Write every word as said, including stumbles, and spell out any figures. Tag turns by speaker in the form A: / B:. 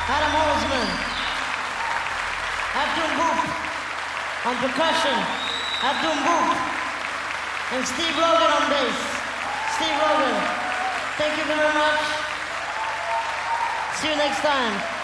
A: Adam Holzman. Abdul Boop on percussion. Abdul Boop. And Steve Logan on bass. Steve Logan. Thank you very much. See you next time.